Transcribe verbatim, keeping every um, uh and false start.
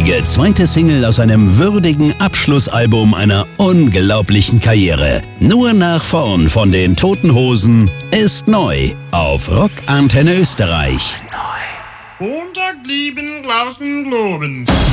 großartige zweite Single aus einem würdigen Abschlussalbum einer unglaublichen Karriere. Nur nach vorn von den Toten Hosen ist neu auf Rock Antenne Österreich. Montag lieben, draußen globen.